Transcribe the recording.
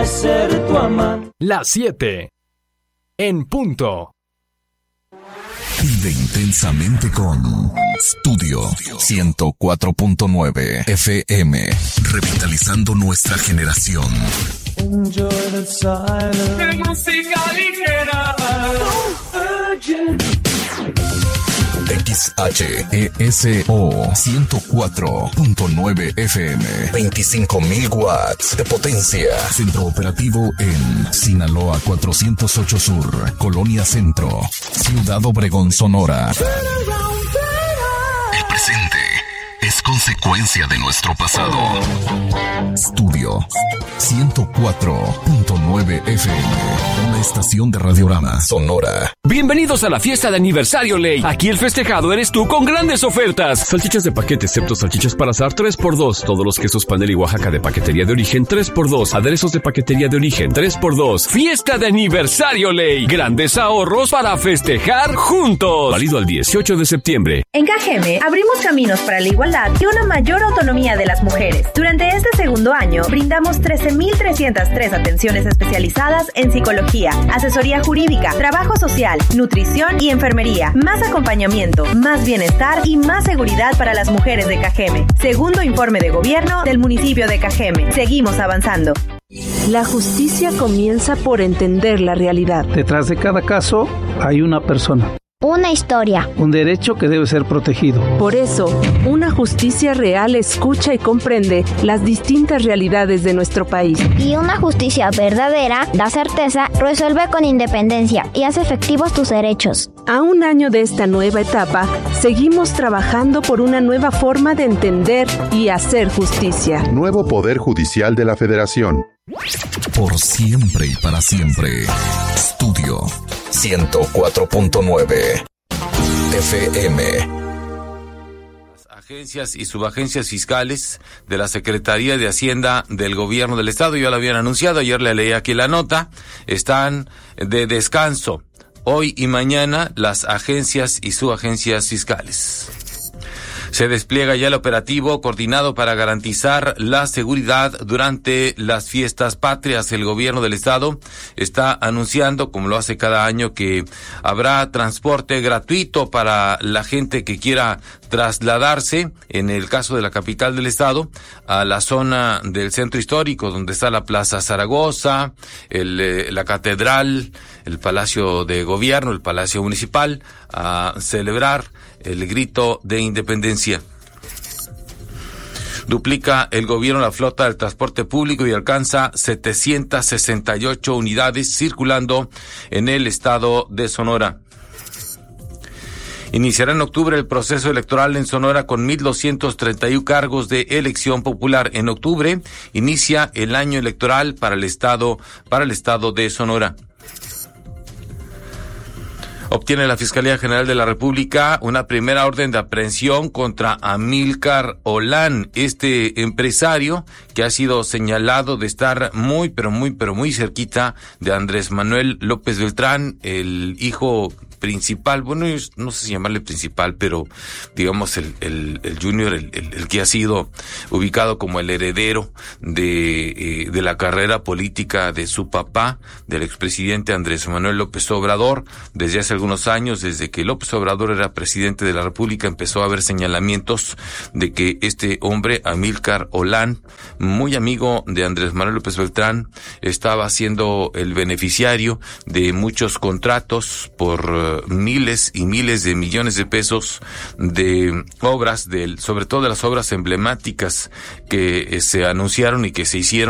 ser tu amante. Las 7 en punto. Vive intensamente con Studio 104.9 FM, revitalizando nuestra generación. Enjoy the silence. De música ligera. XHESO 104.9 FM, 25.000 watts de potencia. Centro operativo en Sinaloa 408 Sur, Colonia Centro, Ciudad Obregón, Sonora. El presente es consecuencia de nuestro pasado. Studio 104.9 FM, una estación de Radiorama Sonora. Bienvenidos a la fiesta de aniversario Ley. Aquí el festejado eres tú con grandes ofertas. Salchichas de paquete, excepto salchichas para asar, 3x2. Todos los quesos Panel y Oaxaca de paquetería de origen, 3x2. Aderezos de paquetería de origen, 3x2. Fiesta de aniversario Ley. Grandes ahorros para festejar juntos. Válido al 18 de septiembre. En Cajeme abrimos caminos para la igualdad y una mayor autonomía de las mujeres. Durante este segundo año, brindamos 13.303 atenciones especializadas en psicología, asesoría jurídica, trabajo social, nutrición y enfermería. Más acompañamiento, más bienestar y más seguridad para las mujeres de Cajeme. Segundo informe de gobierno del municipio de Cajeme. Seguimos avanzando. La justicia comienza por entender la realidad. Detrás de cada caso hay una persona. Una historia. Un derecho que debe ser protegido. Por eso, una justicia real escucha y comprende las distintas realidades de nuestro país. Y una justicia verdadera da certeza, resuelve con independencia y hace efectivos tus derechos. A un año de esta nueva etapa, seguimos trabajando por una nueva forma de entender y hacer justicia. Nuevo Poder Judicial de la Federación. Por siempre y para siempre. Studio 104.9 FM. Las agencias y subagencias fiscales de la Secretaría de Hacienda del Gobierno del Estado, ya lo habían anunciado, ayer le leí aquí la nota, están de descanso. Hoy y mañana las agencias y subagencias fiscales. Se despliega ya el operativo coordinado para garantizar la seguridad durante las fiestas patrias. El gobierno del estado está anunciando, como lo hace cada año, que habrá transporte gratuito para la gente que quiera trasladarse, en el caso de la capital del estado, a la zona del centro histórico, donde está la Plaza Zaragoza, la catedral, el Palacio de Gobierno, el Palacio Municipal, a celebrar el grito de independencia. Duplica el gobierno la flota del transporte público y alcanza 768 unidades circulando en el estado de Sonora. Iniciará en octubre el proceso electoral en Sonora con 1,231 cargos de elección popular. En octubre inicia el año electoral para el estado de Sonora. Obtiene la Fiscalía General de la República una primera orden de aprehensión contra Amílcar Olán, este empresario que ha sido señalado de estar muy cerquita de Andrés Manuel López Beltrán, el hijo principal, bueno, no sé si llamarle principal, pero digamos el junior, el que ha sido ubicado como el heredero de la carrera política de su papá, del expresidente Andrés Manuel López Obrador. Desde hace algunos años, desde que López Obrador era presidente de la República, empezó a haber señalamientos de que este hombre, Amílcar Olán, muy amigo de Andrés Manuel López Beltrán, estaba siendo el beneficiario de muchos contratos por miles y miles de millones de pesos de obras, sobre todo de las obras emblemáticas que se anunciaron y que se hicieron